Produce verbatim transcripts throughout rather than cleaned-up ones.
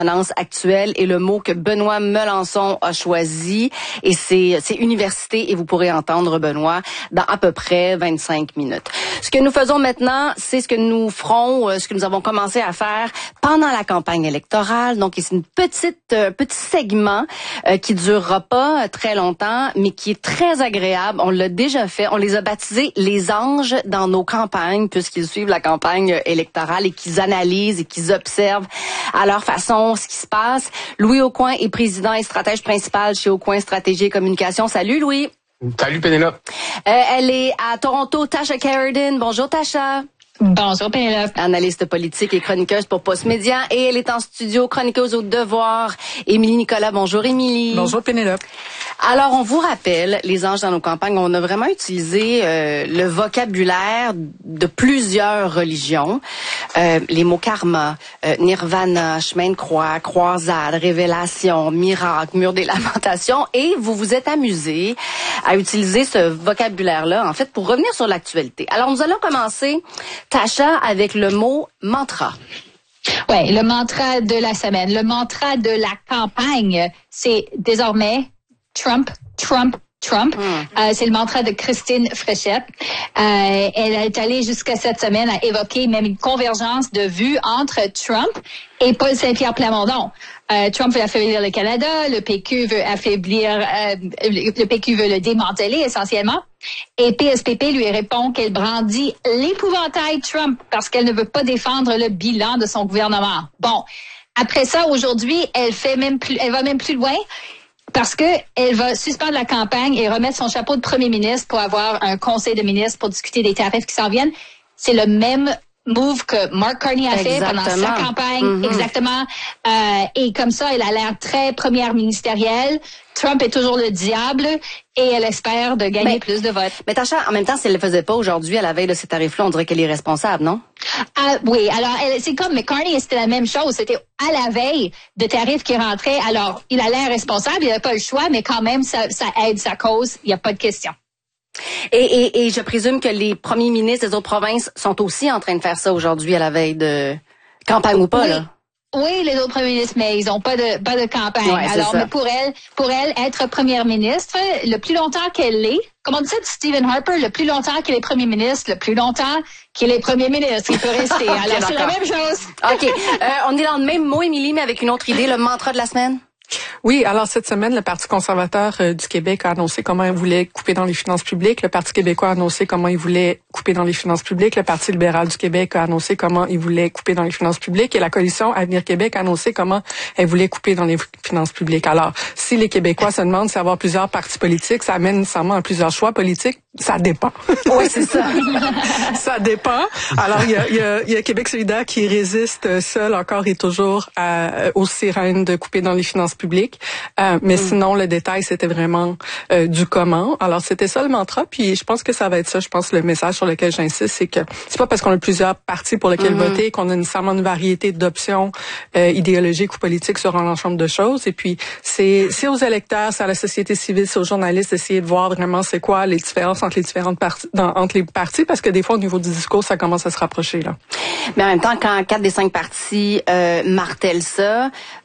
actuelle est le mot que Benoît Melançon a choisi et c'est c'est université et vous pourrez entendre Benoît dans à peu près vingt-cinq minutes. Ce que nous faisons maintenant, c'est ce que nous ferons, ce que nous avons commencé à faire pendant la campagne électorale. Donc c'est une petite euh, petit segment euh, qui durera pas très longtemps, mais qui est très agréable. On l'a déjà fait. On les a baptisés les anges dans nos campagnes puisqu'ils suivent la campagne électorale et qu'ils analysent et qu'ils observent à leur façon ce qui se passe. Louis Aucoin est président et stratège principal chez Aucoin Stratégie et Communication. Salut Louis. Salut Pénélope. Euh, elle est à Toronto, Tasha Carradine. Bonjour Tasha. Bonjour Pénélope. Analyste politique et chroniqueuse pour Postmédia. Et elle est en studio, chroniqueuse au Devoir. Émilie Nicolas. Bonjour Émilie. Bonjour Pénélope. Alors, on vous rappelle, les anges dans nos campagnes, on a vraiment utilisé euh, le vocabulaire de plusieurs religions. Euh, les mots karma, euh, nirvana, chemin de croix, croisade, révélation, miracle, mur des lamentations. Et vous vous êtes amusés à utiliser ce vocabulaire-là, en fait, pour revenir sur l'actualité. Alors, nous allons commencer, Tasha, avec le mot mantra. Oui, le mantra de la semaine. Le mantra de la campagne, c'est désormais Trump, Trump, Trump. Mm. Euh, c'est le mantra de Christine Fréchette. Euh, elle est allée jusqu'à cette semaine à évoquer même une convergence de vues entre Trump et Paul Saint-Pierre Plamondon. Euh, Trump veut affaiblir le Canada, le P Q veut affaiblir, euh, le P Q veut le démanteler essentiellement. Et P S P P lui répond qu'elle brandit l'épouvantail Trump parce qu'elle ne veut pas défendre le bilan de son gouvernement. Bon, après ça, aujourd'hui, elle fait même plus, elle va même plus loin. Parce que elle va suspendre la campagne et remettre son chapeau de premier ministre pour avoir un conseil de ministres pour discuter des tarifs qui s'en viennent. C'est le même move que Mark Carney a fait pendant sa campagne. Mm-hmm. Exactement. Euh, et comme ça, elle a l'air très première ministérielle. Trump est toujours le diable et elle espère de gagner mais, plus de votes. Mais Tasha, en même temps, si elle ne le faisait pas aujourd'hui à la veille de ces tarifs-là, on dirait qu'elle est responsable, non? Ah, oui, alors elle, c'est comme McCartney, c'était la même chose. C'était à la veille de tarifs qui rentraient. Alors, il a l'air responsable, il n'a pas le choix, mais quand même, ça, ça aide sa cause. Il n'y a pas de question. Et, et, et je présume que les premiers ministres des autres provinces sont aussi en train de faire ça aujourd'hui à la veille de campagne ou pas, oui. là? Oui, les autres premiers ministres, mais ils ont pas de pas de campagne. Ouais, alors, mais pour elle, pour elle, être première ministre, le plus longtemps qu'elle l'est, comme on disait de Stephen Harper, le plus longtemps qu'il est premier ministre, le plus longtemps qu'il est premier ministre, il peut rester. Alors, okay, c'est la même chose. OK. Euh, on est dans le même mot, Émilie, mais avec une autre idée, le mantra de la semaine? Oui, alors cette semaine, le Parti conservateur euh, du Québec a annoncé comment il voulait couper dans les finances publiques. Le Parti québécois a annoncé comment il voulait couper dans les finances publiques. Le Parti libéral du Québec a annoncé comment il voulait couper dans les finances publiques. Et la coalition Avenir Québec a annoncé comment elle voulait couper dans les finances publiques. Alors, si les Québécois se demandent si avoir plusieurs partis politiques, ça amène nécessairement à plusieurs choix politiques, ça dépend. Oui, c'est ça. Ça dépend. Alors, il y a, il y a, il y a Québec solidaire qui résiste seul encore et toujours à, aux sirènes de couper dans les finances publiques. Euh, mais mm. sinon, le détail, c'était vraiment euh, du comment. Alors, c'était ça le mantra. Puis, je pense que ça va être ça. Je pense le message sur lequel j'insiste, c'est que c'est pas parce qu'on a plusieurs partis pour lesquels mm-hmm. voter qu'on a nécessairement une variété d'options euh, idéologiques ou politiques sur un ensemble de choses. Et puis, c'est, c'est aux électeurs, c'est à la société civile, c'est aux journalistes d'essayer de voir vraiment c'est quoi les différences entre les différentes parties, dans, entre les partis, parce que des fois, au niveau du discours, ça commence à se rapprocher, là. Mais en même temps, quand quatre des cinq partis euh, martèlent ça,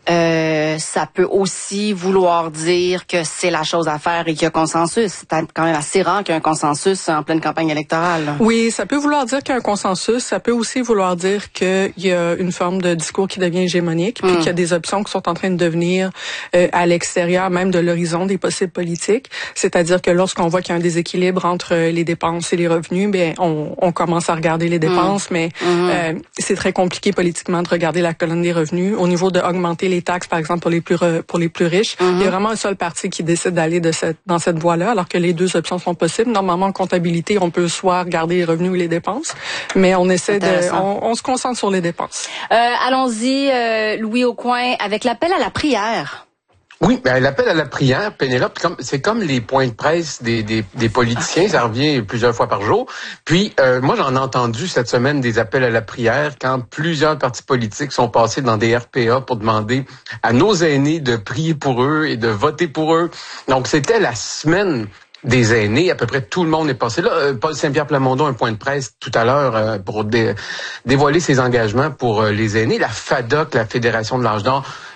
euh, ça peut aussi vouloir dire que c'est la chose à faire et qu'il y a consensus. C'est quand même assez rare qu'il y ait un consensus en pleine campagne électorale, là. Oui, ça peut vouloir dire qu'il y a un consensus. Ça peut aussi vouloir dire qu'il y a une forme de discours qui devient hégémonique, puis mm. qu'il y a des options qui sont en train de devenir euh, à l'extérieur même de l'horizon des possibles politiques. C'est-à-dire que lorsqu'on voit qu'il y a un déséquilibre entre les dépenses et les revenus, bien, on, on commence à regarder les dépenses, mmh. mais mmh. Euh, c'est très compliqué politiquement de regarder la colonne des revenus. Au niveau de augmenter les taxes, par exemple, pour les plus re, pour les plus riches, mmh. il y a vraiment un seul parti qui décide d'aller de cette, dans cette voie-là, alors que les deux options sont possibles. Normalement, en comptabilité, on peut soit regarder les revenus ou les dépenses, mais on essaie de, on, on se concentre sur les dépenses. Euh, allons-y, euh, Louis Aucoin, avec l'appel à la prière. Oui, ben l'appel à la prière, Pénélope, c'est comme les points de presse des, des, des politiciens, ça revient plusieurs fois par jour. Puis, euh, moi, j'en ai entendu cette semaine des appels à la prière quand plusieurs partis politiques sont passés dans des R P A pour demander à nos aînés de prier pour eux et de voter pour eux. Donc, c'était la semaine des aînés. À peu près tout le monde est passé là. Euh, Paul Saint-Pierre Plamondon, un point de presse tout à l'heure euh, pour dé- dévoiler ses engagements pour euh, les aînés. La FADOC, la Fédération de l'âge d'or,